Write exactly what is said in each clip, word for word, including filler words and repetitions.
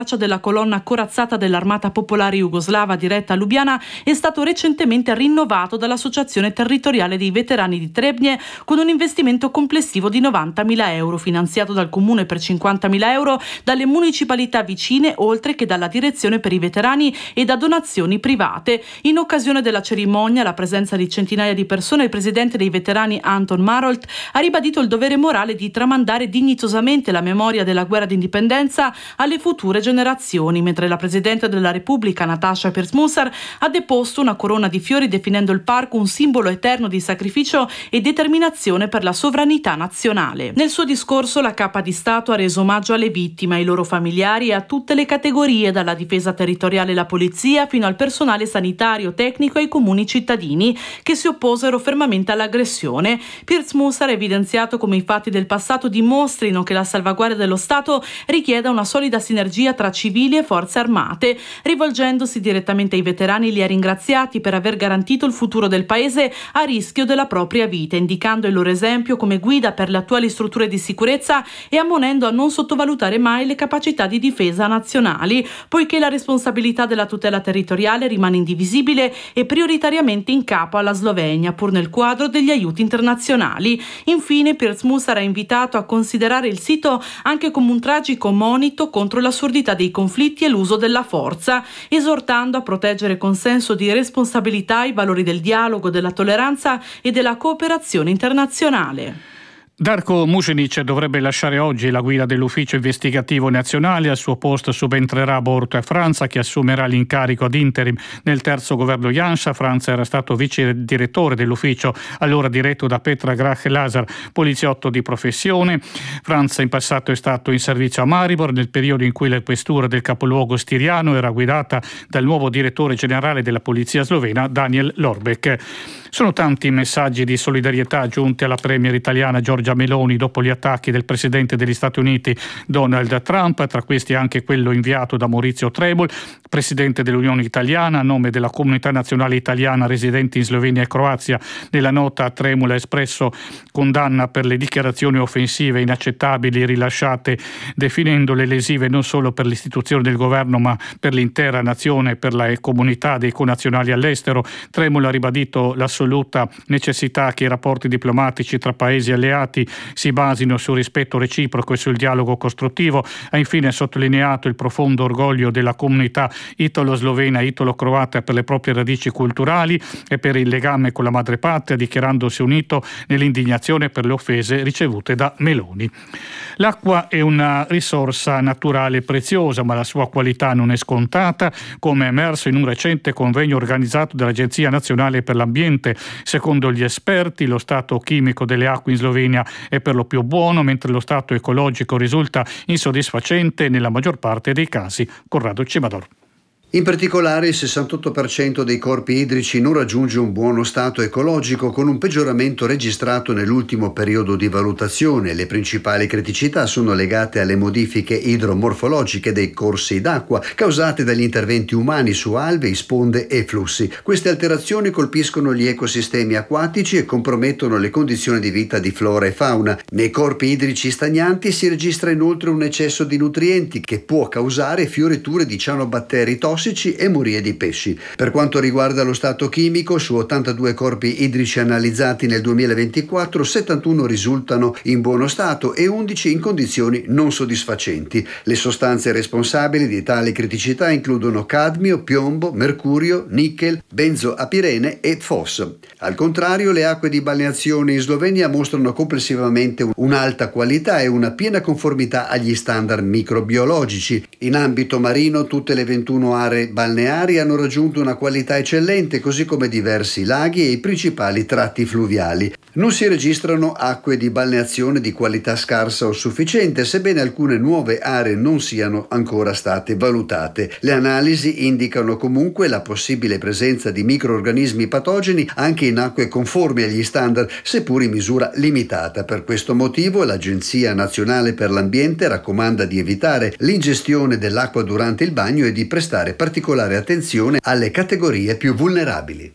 della colonna corazzata dell'Armata Popolare Jugoslava diretta a Lubiana è stato recentemente rinnovato dall'Associazione Territoriale dei Veterani di Trebnje con un investimento complessivo di novantamila euro, finanziato dal Comune per cinquantamila euro, dalle municipalità vicine, oltre che dalla Direzione per i Veterani e da donazioni private. In occasione della cerimonia, alla presenza di centinaia di persone, il presidente dei veterani Anton Marolt ha ribadito il dovere morale di tramandare dignitosamente la memoria della guerra d'indipendenza alle future generazioni. generazioni, mentre la Presidente della Repubblica Nataša Pirc-Musar ha deposto una corona di fiori definendo il parco un simbolo eterno di sacrificio e determinazione per la sovranità nazionale. Nel suo discorso la Capa di Stato ha reso omaggio alle vittime, ai loro familiari e a tutte le categorie, dalla difesa territoriale e la polizia fino al personale sanitario, tecnico e ai comuni cittadini che si opposero fermamente all'aggressione. Pirc-Musar ha evidenziato come i fatti del passato dimostrino che la salvaguardia dello Stato richieda una solida sinergia tra civili e forze armate. Rivolgendosi direttamente ai veterani, li ha ringraziati per aver garantito il futuro del paese a rischio della propria vita, indicando il loro esempio come guida per le attuali strutture di sicurezza e ammonendo a non sottovalutare mai le capacità di difesa nazionali, poiché la responsabilità della tutela territoriale rimane indivisibile e prioritariamente in capo alla Slovenia, pur nel quadro degli aiuti internazionali. Infine, Pirc-Musar ha invitato a considerare il sito anche come un tragico monito contro l'assurdità dei conflitti e l'uso della forza, esortando a proteggere con senso di responsabilità i valori del dialogo, della tolleranza e della cooperazione internazionale. Darko Mušenić dovrebbe lasciare oggi la guida dell'ufficio investigativo nazionale. Al suo posto subentrerà Borut Franza, che assumerà l'incarico ad interim nel terzo governo Janša. Franza era stato vice direttore dell'ufficio, allora diretto da Petra Grah Lazar, poliziotto di professione. Franza in passato è stato in servizio a Maribor nel periodo in cui la questura del capoluogo stiriano era guidata dal nuovo direttore generale della polizia slovena Daniel Lorbek. Sono tanti i messaggi di solidarietà giunti alla premier italiana Giorgia Meloni dopo gli attacchi del presidente degli Stati Uniti Donald Trump, tra questi anche quello inviato da Maurizio Trebol, presidente dell'Unione Italiana. A nome della comunità nazionale italiana residenti in Slovenia e Croazia, nella nota Tremol ha espresso condanna per le dichiarazioni offensive inaccettabili rilasciate, definendole lesive non solo per l'istituzione del governo ma per l'intera nazione e per la comunità dei connazionali all'estero. Tremol ha ribadito l'assoluta necessità che i rapporti diplomatici tra paesi alleati si basino sul rispetto reciproco e sul dialogo costruttivo. Ha infine sottolineato il profondo orgoglio della comunità italo-slovena e italo-croata per le proprie radici culturali e per il legame con la madrepatria, dichiarandosi unito nell'indignazione per le offese ricevute da Meloni. L'acqua è una risorsa naturale preziosa, ma la sua qualità non è scontata, come è emerso in un recente convegno organizzato dall'Agenzia Nazionale per l'Ambiente. Secondo gli esperti, lo stato chimico delle acque in Slovenia è per lo più buono, mentre lo stato ecologico risulta insoddisfacente nella maggior parte dei casi. Corrado Cimador. In particolare il sessantotto per cento dei corpi idrici non raggiunge un buono stato ecologico, con un peggioramento registrato nell'ultimo periodo di valutazione. Le principali criticità sono legate alle modifiche idromorfologiche dei corsi d'acqua causate dagli interventi umani su alvei, sponde e flussi. Queste alterazioni colpiscono gli ecosistemi acquatici e compromettono le condizioni di vita di flora e fauna. Nei corpi idrici stagnanti si registra inoltre un eccesso di nutrienti che può causare fioriture di cianobatteri tossici e morie di pesci. Per quanto riguarda lo stato chimico, su ottantadue corpi idrici analizzati nel duemilaventiquattro, settantuno risultano in buono stato e undici in condizioni non soddisfacenti. Le sostanze responsabili di tali criticità includono cadmio, piombo, mercurio, nickel, benzoapirene e fos. Al contrario, le acque di balneazione in Slovenia mostrano complessivamente un'alta qualità e una piena conformità agli standard microbiologici. In ambito marino, tutte le ventuno aree balneari hanno raggiunto una qualità eccellente, così come diversi laghi e i principali tratti fluviali. Non si registrano acque di balneazione di qualità scarsa o sufficiente, sebbene alcune nuove aree non siano ancora state valutate. Le analisi indicano comunque la possibile presenza di microrganismi patogeni anche in acque conformi agli standard, seppur in misura limitata. Per questo motivo l'Agenzia Nazionale per l'Ambiente raccomanda di evitare l'ingestione dell'acqua durante il bagno e di prestare particolare attenzione alle categorie più vulnerabili.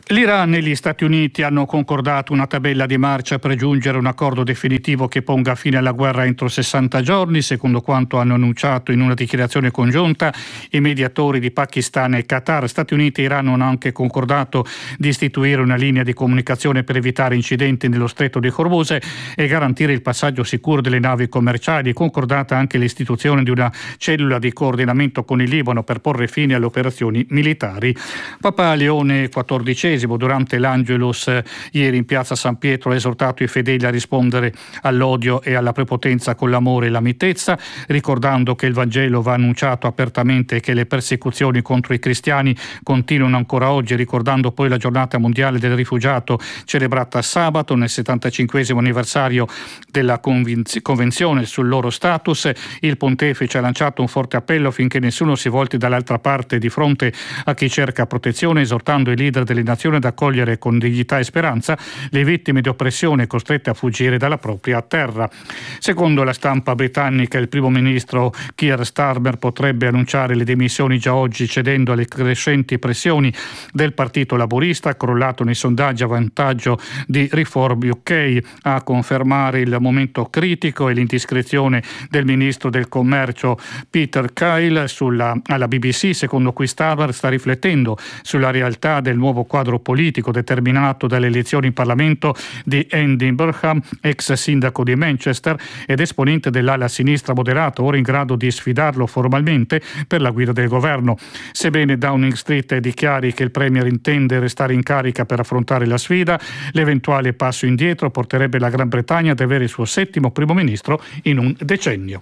L'Iran e gli Stati Uniti hanno concordato una tabella di marcia per giungere a un accordo definitivo che ponga fine alla guerra entro sessanta giorni, secondo quanto hanno annunciato in una dichiarazione congiunta i mediatori di Pakistan e Qatar. Stati Uniti e Iran hanno anche concordato di istituire una linea di comunicazione per evitare incidenti nello stretto di Hormuz e garantire il passaggio sicuro delle navi commerciali. Concordata anche l'istituzione di una cellula di coordinamento con il Libano per porre fine alle operazioni militari. Papa Leone quattordicesimo durante l'Angelus ieri in piazza San Pietro ha esortato i fedeli a rispondere all'odio e alla prepotenza con l'amore e la mitezza, ricordando che il Vangelo va annunciato apertamente e che le persecuzioni contro i cristiani continuano ancora oggi, ricordando poi la giornata mondiale del rifugiato celebrata sabato nel settantacinquesimo anniversario della convenzione sul loro status. Il pontefice ha lanciato un forte appello affinché nessuno si volti dall'altra parte di fronte a chi cerca protezione, esortando i leader delle nazioni ad accogliere con dignità e speranza le vittime di oppressione costrette a fuggire dalla propria terra. Secondo la stampa britannica, il primo ministro Keir Starmer potrebbe annunciare le dimissioni già oggi, cedendo alle crescenti pressioni del Partito Laburista, crollato nei sondaggi a vantaggio di Reform U K. A confermare il momento critico e l'indiscrezione del ministro del commercio Peter Kyle sulla, alla B B C, secondo cui Starmer sta riflettendo sulla realtà del nuovo quadro politico determinato dalle elezioni in Parlamento di Andy Burnham, ex sindaco di Manchester ed esponente dell'ala sinistra moderata, ora in grado di sfidarlo formalmente per la guida del governo. Sebbene Downing Street dichiari che il premier intende restare in carica per affrontare la sfida, l'eventuale passo indietro porterebbe la Gran Bretagna ad avere il suo settimo primo ministro in un decennio.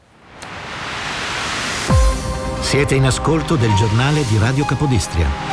Siete in ascolto del giornale di Radio Capodistria.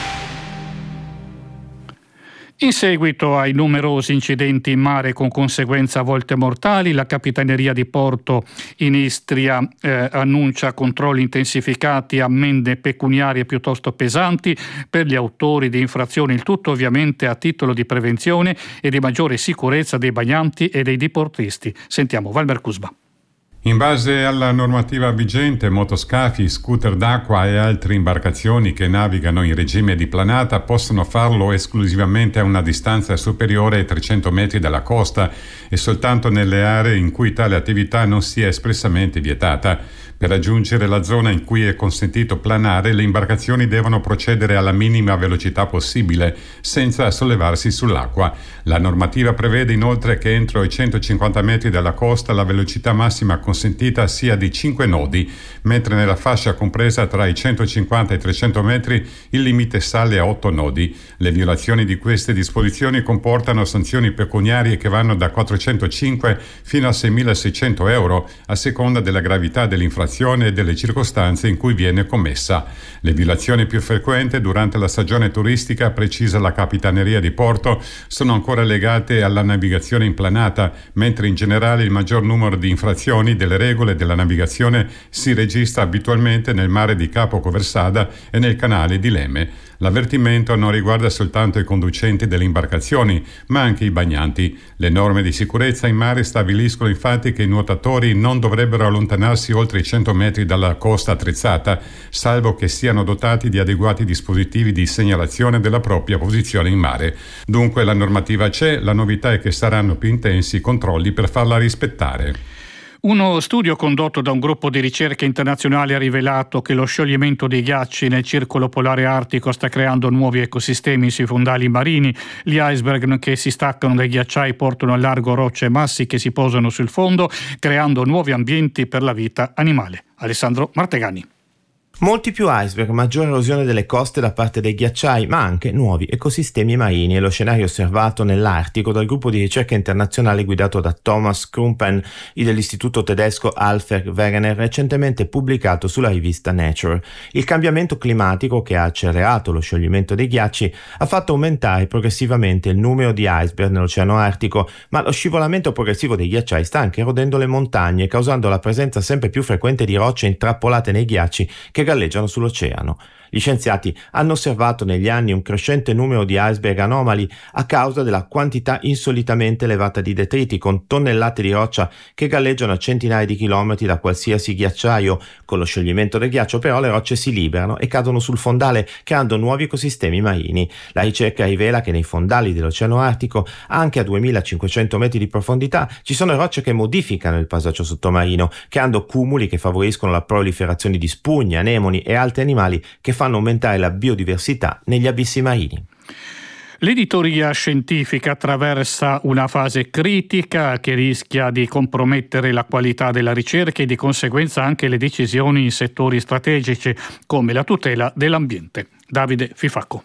In seguito ai numerosi incidenti in mare con conseguenze a volte mortali, la Capitaneria di Porto in Istria eh, annuncia controlli intensificati, ammende pecuniarie piuttosto pesanti per gli autori di infrazioni, il tutto ovviamente a titolo di prevenzione e di maggiore sicurezza dei bagnanti e dei diportisti. Sentiamo Valmer Cusba. In base alla normativa vigente, motoscafi, scooter d'acqua e altre imbarcazioni che navigano in regime di planata possono farlo esclusivamente a una distanza superiore ai trecento metri dalla costa e soltanto nelle aree in cui tale attività non sia espressamente vietata. Per raggiungere la zona in cui è consentito planare, le imbarcazioni devono procedere alla minima velocità possibile, senza sollevarsi sull'acqua. La normativa prevede inoltre che entro i centocinquanta metri dalla costa la velocità massima consentita sia di cinque nodi, mentre nella fascia compresa tra i centocinquanta e i trecento metri il limite sale a otto nodi. Le violazioni di queste disposizioni comportano sanzioni pecuniarie che vanno da quattrocentocinque fino a seimilaseicento euro, a seconda della gravità dell'infrazione e delle circostanze in cui viene commessa. Le violazioni più frequenti durante la stagione turistica, precisa la Capitaneria di Porto, sono ancora legate alla navigazione in planata, mentre in generale il maggior numero di infrazioni delle regole della navigazione si registra abitualmente nel mare di Capo Coversada e nel canale di Leme. L'avvertimento non riguarda soltanto i conducenti delle imbarcazioni, ma anche i bagnanti. Le norme di sicurezza in mare stabiliscono infatti che i nuotatori non dovrebbero allontanarsi oltre i cento metri dalla costa attrezzata, salvo che siano dotati di adeguati dispositivi di segnalazione della propria posizione in mare. Dunque la normativa c'è, la novità è che saranno più intensi i controlli per farla rispettare. Uno studio condotto da un gruppo di ricerca internazionale ha rivelato che lo scioglimento dei ghiacci nel circolo polare artico sta creando nuovi ecosistemi sui fondali marini. Gli iceberg che si staccano dai ghiacciai portano al largo rocce e massi che si posano sul fondo, creando nuovi ambienti per la vita animale. Alessandro Martegani. Molti più iceberg, maggiore erosione delle coste da parte dei ghiacciai, ma anche nuovi ecosistemi marini. È lo scenario osservato nell'Artico dal gruppo di ricerca internazionale guidato da Thomas Krumpen dell'istituto tedesco Alfred Wegener, recentemente pubblicato sulla rivista Nature. Il cambiamento climatico, che ha accelerato lo scioglimento dei ghiacci, ha fatto aumentare progressivamente il numero di iceberg nell'Oceano Artico, ma lo scivolamento progressivo dei ghiacciai sta anche erodendo le montagne, causando la presenza sempre più frequente di rocce intrappolate nei ghiacci che galleggiano sull'oceano. Gli scienziati hanno osservato negli anni un crescente numero di iceberg anomali a causa della quantità insolitamente elevata di detriti, con tonnellate di roccia che galleggiano a centinaia di chilometri da qualsiasi ghiacciaio. Con lo scioglimento del ghiaccio però le rocce si liberano e cadono sul fondale, creando nuovi ecosistemi marini. La ricerca rivela che nei fondali dell'Oceano Artico, anche a duemilacinquecento metri di profondità, ci sono rocce che modificano il paesaggio sottomarino, creando cumuli che favoriscono la proliferazione di spugne, anemoni e altri animali che fanno aumentare la biodiversità negli abissi marini. L'editoria scientifica attraversa una fase critica che rischia di compromettere la qualità della ricerca e di conseguenza anche le decisioni in settori strategici come la tutela dell'ambiente. Davide Fifacco.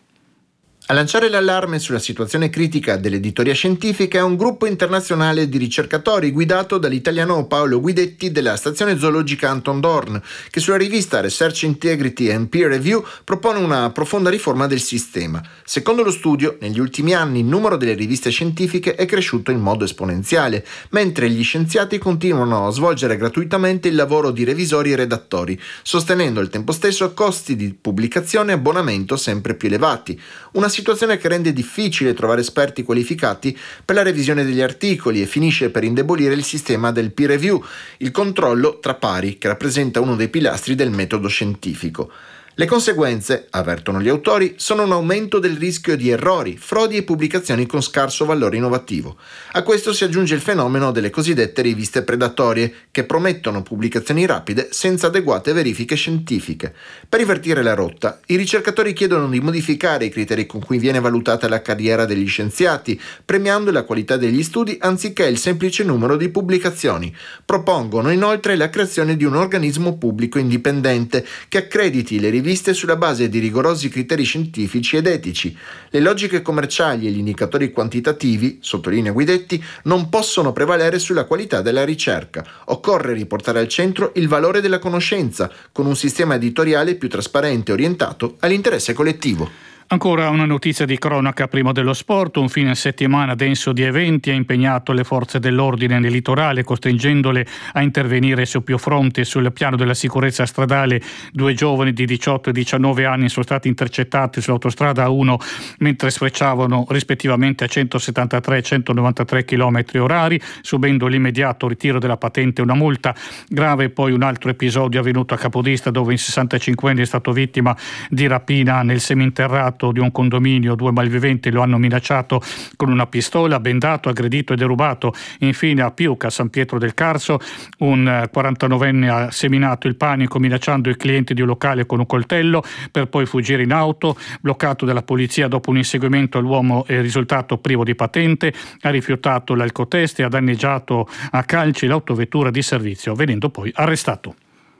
A lanciare l'allarme sulla situazione critica dell'editoria scientifica è un gruppo internazionale di ricercatori guidato dall'italiano Paolo Guidetti della stazione zoologica Anton Dorn, che sulla rivista Research Integrity and Peer Review propone una profonda riforma del sistema. Secondo lo studio, negli ultimi anni il numero delle riviste scientifiche è cresciuto in modo esponenziale, mentre gli scienziati continuano a svolgere gratuitamente il lavoro di revisori e redattori, sostenendo al tempo stesso costi di pubblicazione e abbonamento sempre più elevati. Una situazione che rende difficile trovare esperti qualificati per la revisione degli articoli e finisce per indebolire il sistema del peer review, il controllo tra pari che rappresenta uno dei pilastri del metodo scientifico. Le conseguenze, avvertono gli autori, sono un aumento del rischio di errori, frodi e pubblicazioni con scarso valore innovativo. A questo si aggiunge il fenomeno delle cosiddette riviste predatorie, che promettono pubblicazioni rapide senza adeguate verifiche scientifiche. Per invertire la rotta, i ricercatori chiedono di modificare i criteri con cui viene valutata la carriera degli scienziati, premiando la qualità degli studi anziché il semplice numero di pubblicazioni. Propongono inoltre la creazione di un organismo pubblico indipendente che accrediti le riviste sulla base di rigorosi criteri scientifici ed etici. Le logiche commerciali e gli indicatori quantitativi, sottolinea Guidetti, non possono prevalere sulla qualità della ricerca. Occorre riportare al centro il valore della conoscenza, con un sistema editoriale più trasparente e orientato all'interesse collettivo. Ancora una notizia di cronaca prima dello sport. Un fine settimana denso di eventi ha impegnato le forze dell'ordine nel litorale, costringendole a intervenire su più fronti. Sul piano della sicurezza stradale, due giovani di diciotto e diciannove anni sono stati intercettati sull'autostrada A uno mentre sfrecciavano rispettivamente a centosettantatré e centonovantatré chilometri orari, subendo l'immediato ritiro della patente e una multa. Grave poi un altro episodio avvenuto a Capodista, dove un sessantacinquenne è stato vittima di rapina nel seminterrato di un condominio. Due malviventi lo hanno minacciato con una pistola, bendato, aggredito e derubato. Infine a Piuca, San Pietro del Carso, un quarantanovenne ha seminato il panico minacciando i clienti di un locale con un coltello per poi fuggire in auto. Bloccato dalla polizia dopo un inseguimento, l'uomo è risultato privo di patente, ha rifiutato l'alcotest e ha danneggiato a calci l'autovettura di servizio, venendo poi arrestato.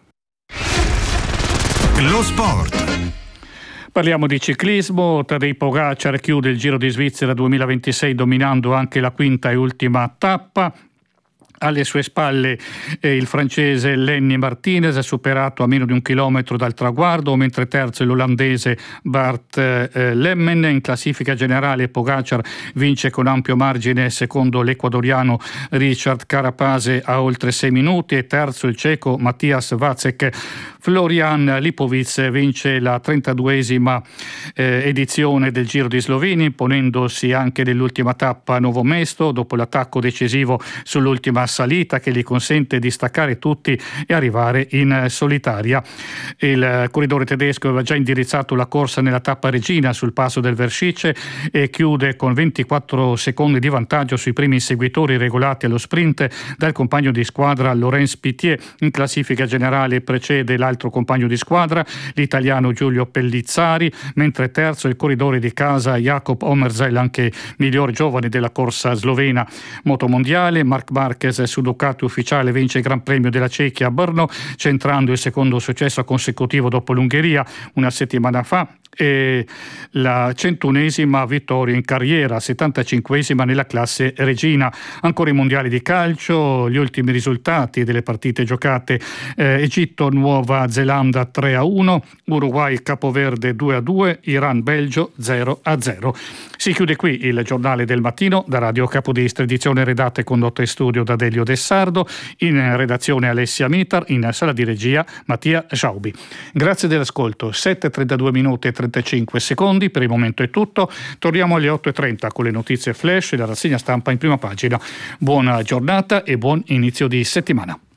Lo sport. Parliamo di ciclismo. Tadej Pogačar chiude il Giro di Svizzera duemilaventisei dominando anche la quinta e ultima tappa. Alle sue spalle eh, il francese Lenny Martinez è superato a meno di un chilometro dal traguardo, mentre terzo è l'olandese Bart eh, Lemmen. In classifica generale Pogačar vince con ampio margine, secondo l'ecuadoriano Richard Carapaz a oltre sei minuti, e terzo il ceco Matthias Vacek. Florian Lipovic vince la trentaduesima eh, edizione del Giro di Slovenia, imponendosi anche nell'ultima tappa a Novo Mesto dopo l'attacco decisivo sull'ultima salita che gli consente di staccare tutti e arrivare in solitaria. Il corridore tedesco aveva già indirizzato la corsa nella tappa regina sul passo del Verschice e chiude con ventiquattro secondi di vantaggio sui primi inseguitori regolati allo sprint dal compagno di squadra Laurens Pittier. In classifica generale precede l'altro compagno di squadra, l'italiano Giulio Pellizzari, mentre terzo il corridore di casa Jakob Omerzel, anche miglior giovane della corsa slovena. Motomondiale, Marc Marquez su Ducati ufficiale vince il Gran Premio della Cechia a Brno, centrando il secondo successo consecutivo dopo l'Ungheria una settimana fa. e la centunesima vittoria in carriera, settantacinquesima nella classe regina. Ancora i mondiali di calcio, gli ultimi risultati delle partite giocate: eh, Egitto Nuova Zelanda tre a uno, Uruguay Capoverde due a due, Iran Belgio zero a zero. Si chiude qui il giornale del mattino da Radio Capodistria, edizione redatta e condotta in studio da Delio Dessardo, in redazione Alessia Mitar, in sala di regia Mattia Sciaubi. Grazie dell'ascolto. Sette e trentadue minuti e trentacinque secondi, per il momento è tutto. Torniamo alle otto e trenta con le notizie flash e la rassegna stampa in prima pagina. Buona giornata e buon inizio di settimana.